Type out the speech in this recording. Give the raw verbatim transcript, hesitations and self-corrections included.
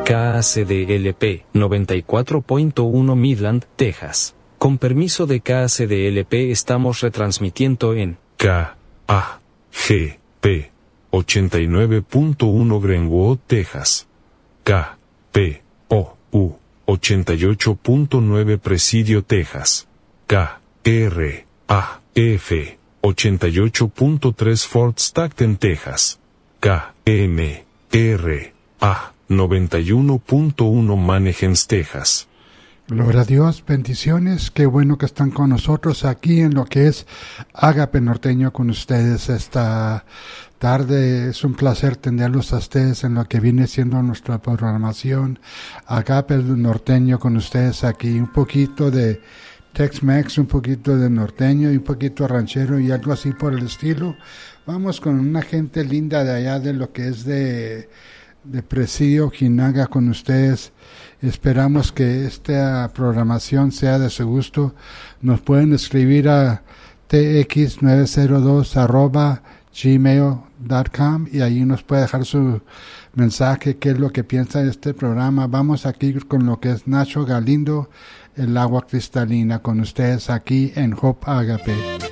K A C D L P noventa y cuatro punto uno Midland, Texas. Con permiso de K A C D L P estamos retransmitiendo en K A G P ochenta y nueve punto uno Greenwood, Texas. K P O U ochenta y ocho punto nueve Presidio, Texas. K R A F ochenta y ocho punto tres Fort Stockton, Texas. K M R A noventa y uno punto uno Manahems, Texas. Gloria a Dios, bendiciones, qué bueno que están con nosotros aquí en lo que es Ágape Norteño con ustedes esta tarde. Es un placer tenerlos a ustedes en lo que viene siendo nuestra programación Ágape Norteño con ustedes aquí. Un poquito de Tex-Mex, un poquito de norteño y un poquito ranchero y algo así por el estilo. Vamos con una gente linda de allá de lo que es de, de Presidio, Ojinaga con ustedes. Esperamos que esta programación sea de su gusto. Nos pueden escribir a t x nueve cero dos arroba gmail punto com y ahí nos puede dejar su mensaje, qué es lo que piensa de este programa. Vamos aquí con lo que es Nacho Galindo, el agua cristalina, con ustedes aquí en Hope Agape.